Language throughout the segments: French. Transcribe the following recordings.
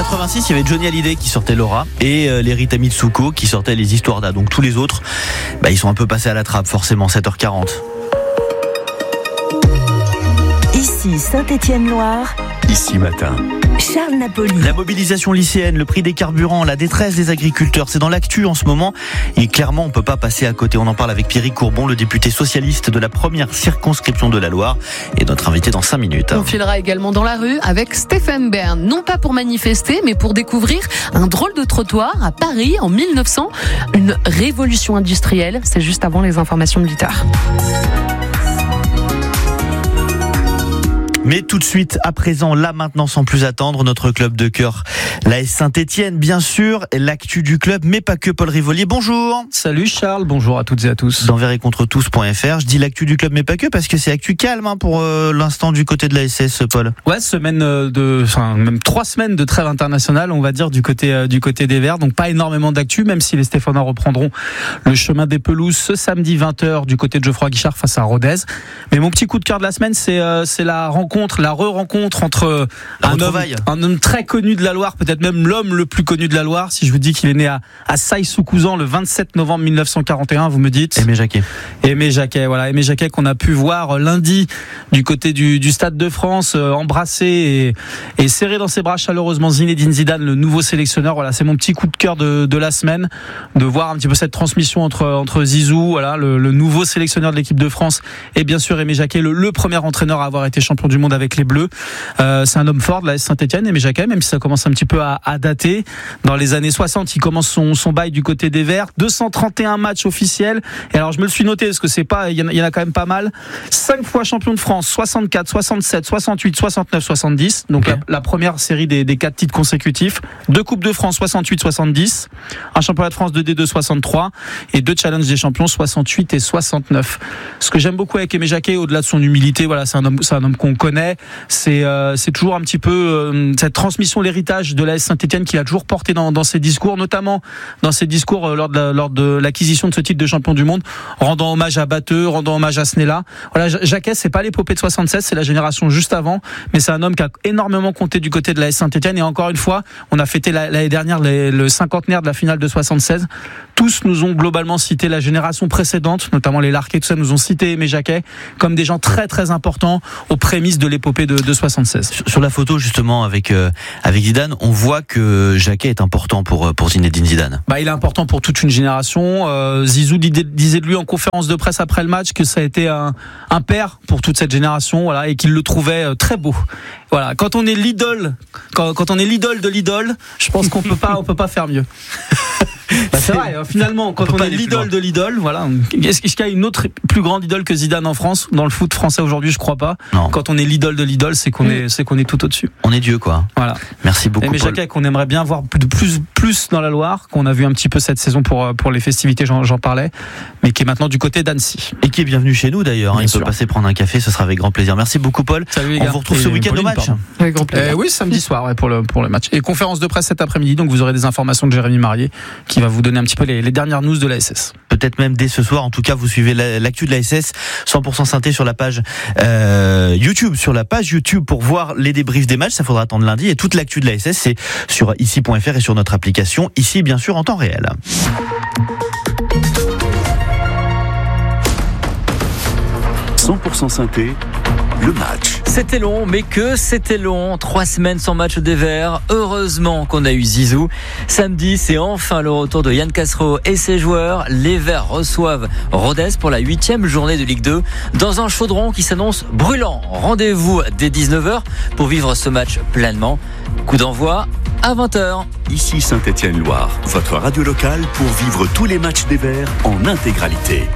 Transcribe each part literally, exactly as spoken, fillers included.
quatre-vingt-six, il y avait Johnny Hallyday qui sortait Laura et euh, les Rita Mitsuko qui sortaient Les Histoires d'A. Donc tous les autres, bah, ils sont un peu passés à la trappe forcément, sept heures quarante. Ici Saint-Étienne-Loire. Ici Matin. Charles Napoli. La mobilisation lycéenne, le prix des carburants, la détresse des agriculteurs, c'est dans l'actu en ce moment. Et clairement, on ne peut pas passer à côté. On en parle avec Pierrick Courbon, le député socialiste de la première circonscription de la Loire, et notre invité dans cinq minutes. On filera également dans la rue avec Stéphane Bern. Non pas pour manifester, mais pour découvrir un drôle de trottoir à Paris en mille neuf cents. Une révolution industrielle. C'est juste avant les informations de huit heures. Mais tout de suite, à présent, là maintenant, sans plus attendre, notre club de cœur, l'A S Saint-Étienne, bien sûr, l'actu du club, mais pas que. Paul Rivolier, bonjour. Salut Charles, bonjour à toutes et à tous. Dans Vers et contre tous point f r, je dis l'actu du club, mais pas que, parce que c'est actu calme hein, pour euh, l'instant du côté de l'A S S, Paul. Ouais, semaine de, enfin même trois semaines de trêve internationale, on va dire du côté euh, du côté des Verts, donc pas énormément d'actu, même si les Stéphanois reprendront le chemin des pelouses ce samedi vingt heures du côté de Geoffroy Guichard face à Rodez. Mais mon petit coup de cœur de la semaine, c'est euh, c'est la rencontre. La re-rencontre entre un homme, un homme très connu de la Loire, peut-être même l'homme le plus connu de la Loire. Si je vous dis qu'il est né à, à Sailly-sous-Couzan le vingt-sept novembre mille neuf cent quarante et un, vous me dites Aimé Jacquet. Aimé Jacquet, voilà. Aimé Jacquet qu'on a pu voir lundi du côté du, du Stade de France, euh, embrasser et, et serrer dans ses bras chaleureusement Zinedine Zidane, le nouveau sélectionneur. Voilà, c'est mon petit coup de cœur de, de la semaine, de voir un petit peu cette transmission entre, entre Zizou, voilà, le, le nouveau sélectionneur de l'équipe de France, et bien sûr Aimé Jacquet, le, le premier entraîneur à avoir été champion du monde avec les Bleus. Euh, c'est un homme fort de la Saint-Étienne, Aimé Jacquet, même si ça commence un petit peu à, à dater. Dans les années soixante, il commence son, son bail du côté des Verts. deux cent trente et un matchs officiels. Et alors, je me le suis noté parce que c'est pas, il y, y en a quand même pas mal. cinq fois champion de France, soixante-quatre, soixante-sept, soixante-huit, soixante-neuf, soixante-dix. Donc, okay. la, la première série des, des quatre titres consécutifs. Deux Coupes de France, soixante-huit, soixante-dix. Un championnat de France de D deux, soixante-trois. Et deux challenges des champions, soixante-huit et soixante-neuf. Ce que j'aime beaucoup avec Aimé Jacquet, au-delà de son humilité, voilà, c'est un homme, c'est un homme qu'on connaît. C'est, euh, c'est toujours un petit peu euh, cette transmission, l'héritage de l'A S Saint-Étienne qu'il a toujours porté dans, dans ses discours, notamment dans ses discours euh, lors, de la, lors de l'acquisition de ce titre de champion du monde, rendant hommage à Batteux, rendant hommage à Snella. Voilà, Jacquet, c'est pas l'épopée de soixante-seize, c'est la génération juste avant, mais c'est un homme qui a énormément compté du côté de l'A S Saint-Étienne. Et encore une fois, on a fêté l'année dernière les, le cinquantenaire de la finale de soixante-seize. Tous nous ont globalement cité la génération précédente, notamment les Larquet, tout ça, nous ont cité Aimé Jacquet comme des gens très très importants aux prémices de l'épopée de, de soixante-seize. Sur la photo justement avec euh, avec Zidane, on voit que Jacquet est important pour pour Zinedine Zidane. Bah, il est important pour toute une génération. Euh, Zizou disait de lui en conférence de presse après le match que ça a été un, un père pour toute cette génération, voilà, et qu'il le trouvait très beau. Voilà, quand on est l'idole, quand, quand on est l'idole de l'idole, je pense qu'on peut pas, on peut pas faire mieux. Bah, c'est vrai, finalement, quand on, on est l'idole de l'idole, voilà. Est-ce qu'il y a une autre plus grande idole que Zidane en France, dans le foot français aujourd'hui? Je crois pas. Non. Quand on est l'idole de l'idole, c'est qu'on est, c'est qu'on est tout au-dessus. On est Dieu, quoi. Voilà. Merci beaucoup. Mais Jacquet, qu'on aimerait bien voir plus, plus, plus dans la Loire, qu'on a vu un petit peu cette saison pour, pour les festivités, j'en, j'en parlais, mais qui est maintenant du côté d'Annecy. Et qui est bienvenu chez nous d'ailleurs. Hein. Il sûr. peut passer prendre un café, ce sera avec grand plaisir. Merci beaucoup, Paul. Salut les gars. On vous retrouve ce week-end au match. Avec grand plaisir. Euh, oui, samedi soir, ouais, pour le, pour le match. Et conférence de presse cet après-midi, donc vous aurez des informations de Jérémy Marié, qui va vous donner un petit peu les, les dernières news de la S S. Peut-être même dès ce soir. En tout cas, vous suivez l'actu de la S S cent pour cent synthé sur la page euh, YouTube, sur la page YouTube pour voir les débriefs des matchs. Ça faudra attendre lundi. Et toute l'actu de la S S, c'est sur ici point f r et sur notre application ici, bien sûr, en temps réel. cent pour cent synthé, le match. C'était long, mais que c'était long. Trois semaines sans match des Verts. Heureusement qu'on a eu Zizou. Samedi, c'est enfin le retour de Yann Cassereau et ses joueurs. Les Verts reçoivent Rodez pour la huitième journée de Ligue deux dans un chaudron qui s'annonce brûlant. Rendez-vous dès dix-neuf heures pour vivre ce match pleinement. Coup d'envoi à vingt heures. Ici Saint-Étienne-Loire, votre radio locale pour vivre tous les matchs des Verts en intégralité.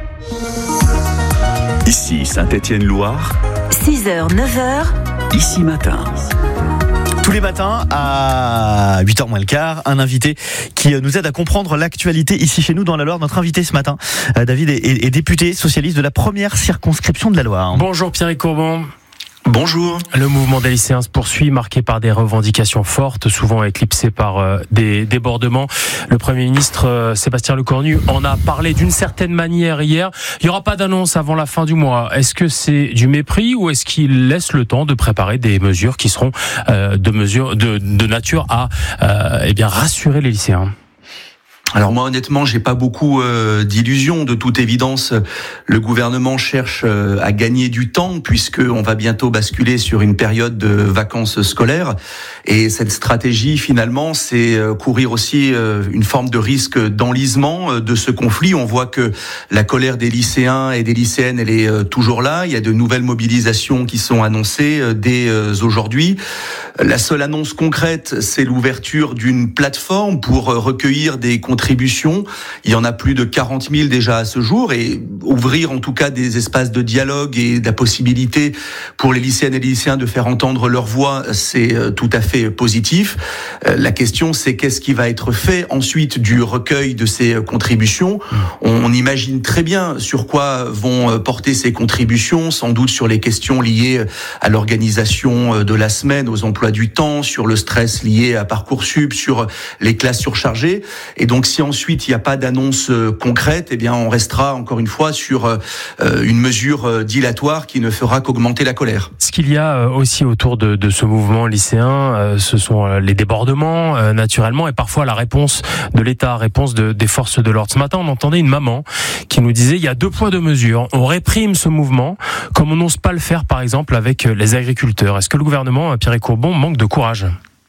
Ici Saint-Étienne-Loire. six heures, neuf heures. Ici Matin. Tous les matins à huit heures moins le quart, un invité qui nous aide à comprendre l'actualité ici chez nous dans la Loire. Notre invité ce matin, David, est, est député socialiste de la première circonscription de la Loire. Bonjour Pierrick Courbon. Bonjour. Le mouvement des lycéens se poursuit, marqué par des revendications fortes, souvent éclipsées par euh, des débordements. Le Premier ministre euh, Sébastien Lecornu en a parlé d'une certaine manière hier. Il n'y aura pas d'annonce avant la fin du mois. Est-ce que c'est du mépris ou est-ce qu'il laisse le temps de préparer des mesures qui seront euh, de mesures de, de nature à euh, eh bien rassurer les lycéens ? Alors moi honnêtement, j'ai pas beaucoup euh, d'illusions. De toute évidence, le gouvernement cherche euh, à gagner du temps puisque on va bientôt basculer sur une période de vacances scolaires. Et cette stratégie, finalement, c'est euh, courir aussi euh, une forme de risque d'enlisement euh, de ce conflit. On voit que la colère des lycéens et des lycéennes, elle est euh, toujours là. Il y a de nouvelles mobilisations qui sont annoncées euh, dès euh, aujourd'hui. La seule annonce concrète, c'est l'ouverture d'une plateforme pour euh, recueillir des contributions. Il y en a plus de quarante mille déjà à ce jour et ouvrir en tout cas des espaces de dialogue et de la possibilité pour les lycéennes et les lycéens de faire entendre leur voix, c'est tout à fait positif. La question, c'est qu'est-ce qui va être fait ensuite du recueil de ces contributions. On imagine très bien sur quoi vont porter ces contributions, sans doute sur les questions liées à l'organisation de la semaine, aux emplois du temps, sur le stress lié à Parcoursup, sur les classes surchargées. Et donc, si ensuite il n'y a pas d'annonce concrète, eh bien on restera encore une fois sur euh, une mesure dilatoire qui ne fera qu'augmenter la colère. Ce qu'il y a aussi autour de, de ce mouvement lycéen, euh, ce sont les débordements euh, naturellement et parfois la réponse de l'État, réponse de, des forces de l'ordre. Ce matin, on entendait une maman qui nous disait il y a deux poids deux mesures. On réprime ce mouvement comme on n'ose pas le faire par exemple avec les agriculteurs. Est-ce que le gouvernement, Pierre Courbon, manque de courage ?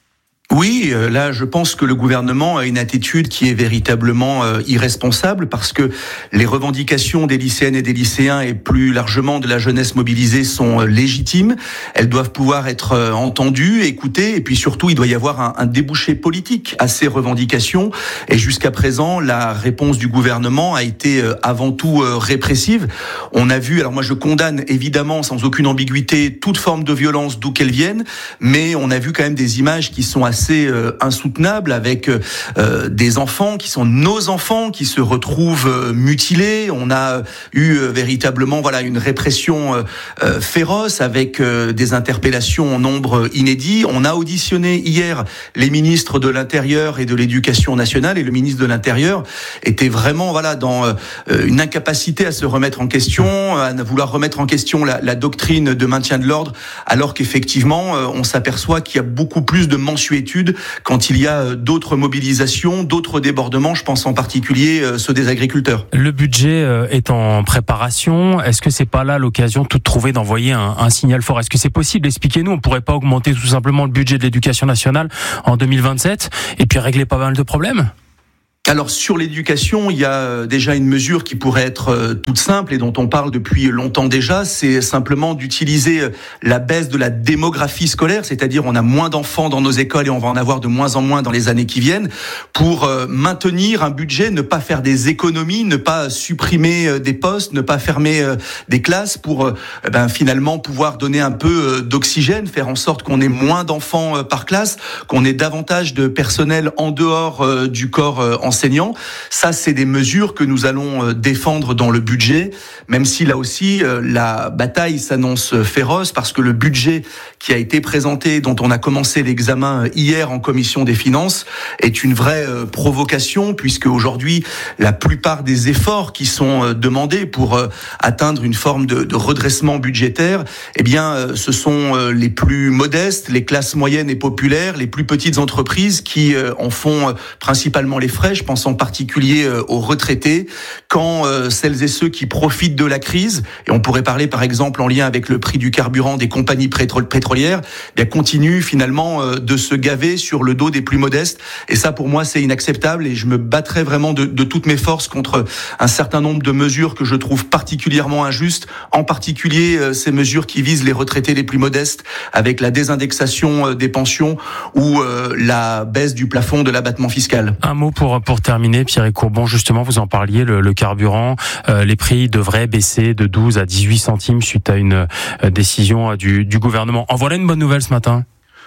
Oui, là, je pense que le gouvernement a une attitude qui est véritablement euh, irresponsable parce que les revendications des lycéennes et des lycéens et plus largement de la jeunesse mobilisée sont euh, légitimes. Elles doivent pouvoir être euh, entendues, écoutées et puis surtout, il doit y avoir un, un débouché politique à ces revendications. Et jusqu'à présent, la réponse du gouvernement a été euh, avant tout euh, répressive. On a vu, alors moi je condamne évidemment sans aucune ambiguïté toute forme de violence d'où qu'elle vienne, mais on a vu quand même des images qui sont assez assez euh, insoutenable avec euh, des enfants qui sont nos enfants qui se retrouvent euh, mutilés. On a eu euh, véritablement voilà une répression euh, euh, féroce avec euh, des interpellations en nombre inédit. On a auditionné hier les ministres de l'Intérieur et de l'Éducation nationale et le ministre de l'Intérieur était vraiment voilà dans euh, une incapacité à se remettre en question, à vouloir remettre en question la, la doctrine de maintien de l'ordre, alors qu'effectivement euh, on s'aperçoit qu'il y a beaucoup plus de mensuétude quand il y a d'autres mobilisations, d'autres débordements, je pense en particulier ceux des agriculteurs. Le budget est en préparation. Est-ce que c'est pas là l'occasion toute trouvée d'envoyer un, un signal fort ? Est-ce que c'est possible ? Expliquez-nous. On pourrait pas augmenter tout simplement le budget de l'éducation nationale en deux mille vingt-sept et puis régler pas mal de problèmes ? Alors sur l'éducation, il y a déjà une mesure qui pourrait être toute simple et dont on parle depuis longtemps déjà, c'est simplement d'utiliser la baisse de la démographie scolaire, c'est-à-dire on a moins d'enfants dans nos écoles et on va en avoir de moins en moins dans les années qui viennent, pour maintenir un budget, ne pas faire des économies, ne pas supprimer des postes, ne pas fermer des classes, pour ben, finalement pouvoir donner un peu d'oxygène, faire en sorte qu'on ait moins d'enfants par classe, qu'on ait davantage de personnel en dehors du corps enseignant. enseignants. Ça, c'est des mesures que nous allons défendre dans le budget, même si là aussi, la bataille s'annonce féroce parce que le budget qui a été présenté, dont on a commencé l'examen hier en commission des finances, est une vraie provocation puisque aujourd'hui, la plupart des efforts qui sont demandés pour atteindre une forme de, de redressement budgétaire, eh bien, ce sont les plus modestes, les classes moyennes et populaires, les plus petites entreprises qui en font principalement les frais. Je pense en particulier aux retraités, quand euh, celles et ceux qui profitent de la crise, et on pourrait parler par exemple en lien avec le prix du carburant des compagnies pétro- pétrolières, eh bien continuent finalement euh, de se gaver sur le dos des plus modestes. Et ça, pour moi, c'est inacceptable et je me battrai vraiment de, de toutes mes forces contre un certain nombre de mesures que je trouve particulièrement injustes, en particulier euh, ces mesures qui visent les retraités les plus modestes, avec la désindexation euh, des pensions ou euh, la baisse du plafond de l'abattement fiscal. Un mot pour pour terminer, Pierre Courbon, justement, vous en parliez, le, le carburant, euh, les prix devraient baisser de douze à dix-huit centimes suite à une euh, décision euh, du, du gouvernement. En voilà une bonne nouvelle ce matin.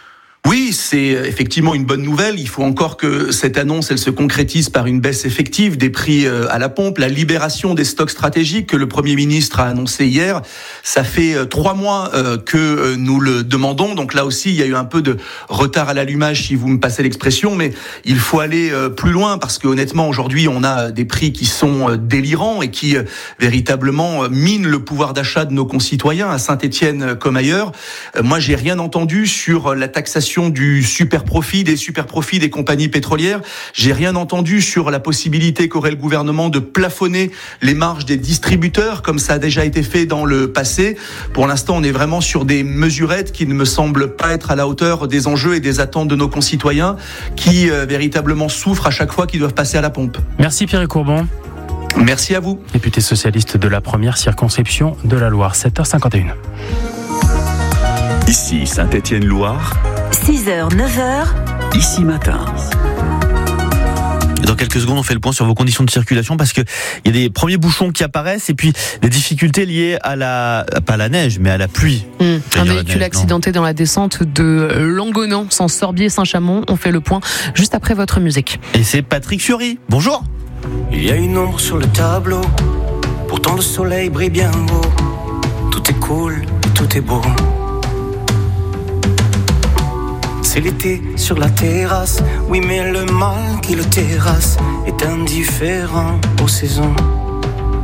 Oui, c'est effectivement une bonne nouvelle. Il faut encore que cette annonce, elle se concrétise par une baisse effective des prix à la pompe, la libération des stocks stratégiques que le Premier ministre a annoncé hier. Ça fait trois mois que nous le demandons. Donc là aussi, il y a eu un peu de retard à l'allumage, si vous me passez l'expression, mais il faut aller plus loin parce que honnêtement, aujourd'hui, on a des prix qui sont délirants et qui véritablement minent le pouvoir d'achat de nos concitoyens à Saint-Étienne comme ailleurs. Moi, j'ai rien entendu sur la taxation du super profit, des super profits des compagnies pétrolières. J'ai rien entendu sur la possibilité qu'aurait le gouvernement de plafonner les marges des distributeurs, comme ça a déjà été fait dans le passé. Pour l'instant, on est vraiment sur des mesurettes qui ne me semblent pas être à la hauteur des enjeux et des attentes de nos concitoyens qui euh, véritablement souffrent à chaque fois qu'ils doivent passer à la pompe. Merci Pierre Courbon. Merci à vous. Député socialiste de la première circonscription de la Loire, sept heures cinquante et une. Ici Saint-Étienne-Loire. six heures, neuf heures. Ici matin. Dans quelques secondes, on fait le point sur vos conditions de circulation parce que il y a des premiers bouchons qui apparaissent et puis des difficultés liées à la, pas à la neige, mais à la pluie. Mmh. Un véhicule neige, accidenté dans la descente de Langonan, sans Sorbier-Saint-Chamond. On fait le point juste après votre musique. Et c'est Patrick Fiori. Bonjour. Il y a une ombre sur le tableau, pourtant le soleil brille bien haut. Tout est cool, tout est beau. C'est l'été sur la terrasse, oui mais le mal qui le terrasse est indifférent aux saisons.